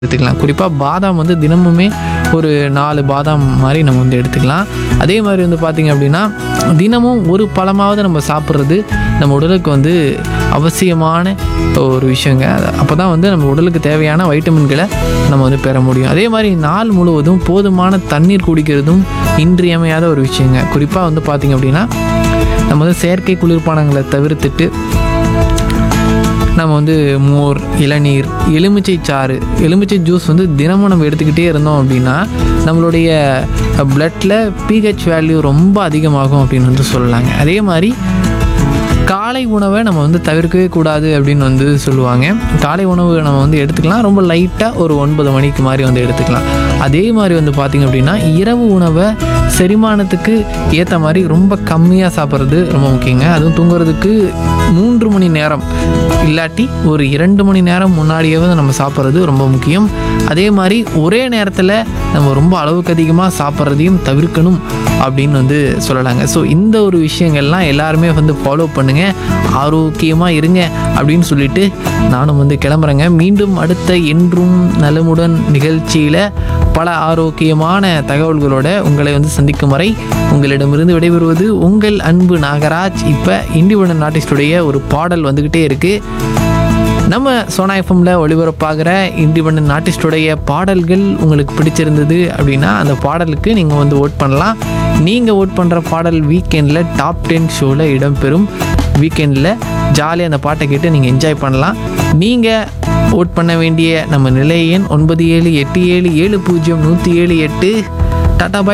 எடுத்துக்கலாம். குறிப்பாக பாதாம் வந்து தினமுமே ஒரு 4 பாதாம் மாதிரி நம்ம வந்து எடுத்துக்கலாம். அதே மாதிரி வந்து பார்த்திங்க அப்படின்னா தினமும் ஒரு பழமாவது நம்ம சாப்பிட்றது நம்ம உடலுக்கு வந்து அவசியமான ஒரு விஷயங்க. அப்போ தான் வந்து நம்ம உடலுக்கு தேவையான வைட்டமின்களை நம்ம வந்து பெற முடியும். அதே மாதிரி நாள் முழுவதும் போதுமான தண்ணீர் குடிக்கிறதும் இன்றியமையாத ஒரு விஷயங்க. குறிப்பாக வந்து பார்த்திங்க அப்படின்னா நம்ம வந்து செயற்கை குளிர்பானங்களை தவிர்த்துட்டு நம்ம வந்து மோர், இளநீர், எலுமிச்சை சாறு, எலுமிச்சை ஜூஸ் வந்து தினமும் நம்ம எடுத்துக்கிட்டே இருந்தோம் அப்படின்னா நம்மளுடைய பிளட்டில் pH வேல்யூ ரொம்ப அதிகமாகும் அப்படின்னு வந்து சொல்லலாங்க. அதே மாதிரி காலை உணவை நம்ம வந்து தவிர்க்கவே கூடாது அப்படின்னு வந்து சொல்லுவாங்க. காலை உணவு நம்ம வந்து எடுத்துக்கலாம், ரொம்ப லைட்டாக ஒரு 9 மணிக்கு மாதிரி வந்து எடுத்துக்கலாம். அதே மாதிரி வந்து பார்த்திங்க அப்படின்னா இரவு உணவை செரிமானத்துக்கு ஏற்ற மாதிரி ரொம்ப கம்மியாக சாப்பிட்றது ரொம்ப முக்கியங்க. அதுவும் தூங்குறதுக்கு 3 மணி நேரம் இல்லாட்டி ஒரு 2 மணி நேரம் முன்னாடியே வந்து நம்ம சாப்பிட்றது ரொம்ப முக்கியம். அதே மாதிரி ஒரே நேரத்தில் நம்ம ரொம்ப அளவுக்கு அதிகமாக சாப்பிட்றதையும் தவிர்க்கணும் அப்படின்னு வந்து சொல்லலாங்க. ஸோ இந்த ஒரு விஷயங்கள்லாம் எல்லாருமே வந்து ஃபாலோ பண்ணுங்கள், ஆரோக்கியமாக இருங்க அப்படின்னு சொல்லிட்டு நானும் வந்து கிளம்புறேங்க. மீண்டும் அடுத்த என்றும் நலமுடன் நிகழ்ச்சியில் பல ஆரோக்கியமான தகவல்களோட உங்களை வந்து சந்திக்கும் வரை உங்களிடமிருந்து விடைபெறுவது உங்கள் அன்பு நாகராஜ். இப்போ இண்டிபெண்டன்ட் ஆர்டிஸ்டுடைய ஒரு பாடல் வந்துக்கிட்டே இருக்குது. நம்ம சோனா எஃப்எம்ல ஒளிபரப்பாகிற இண்டிபெண்டன்ட் ஆர்டிஸ்டுடைய பாடல்கள் உங்களுக்கு பிடிச்சிருந்தது அப்படின்னா அந்த பாடலுக்கு நீங்கள் வந்து ஓட் பண்ணலாம். நீங்கள் ஓட் பண்ணுற பாடல் வீக்கெண்டில் டாப் 10 ஷோவில் இடம்பெறும். வீக்கெண்டில் ஜாலியாக அந்த பாட்டை கேட்டு நீங்கள் என்ஜாய் பண்ணலாம். நீங்கள் ஓட் பண்ண வேண்டிய நம்ம நிலைய எண் 9787700178. டாடா பாய்.